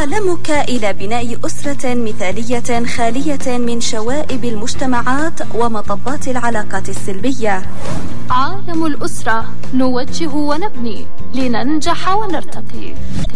عالمك إلى بناء أسرة مثالية خالية من شوائب المجتمعات ومطبات العلاقات السلبية. عالم الأسرة، نوجه ونبني لننجح ونرتقي.